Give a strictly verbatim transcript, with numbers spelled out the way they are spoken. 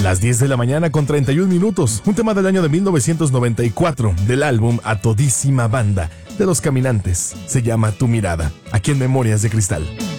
Las diez de la mañana con treinta y un minutos, un tema del año de mil novecientos noventa y cuatro, del álbum A Todísima Banda, de Los Caminantes. Se llama Tu Mirada, aquí en Memorias de Cristal.